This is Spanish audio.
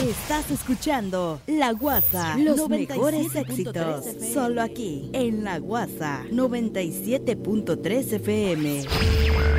Estás escuchando La Guasa, los mejores éxitos, solo aquí, en La Guasa 97.3 FM.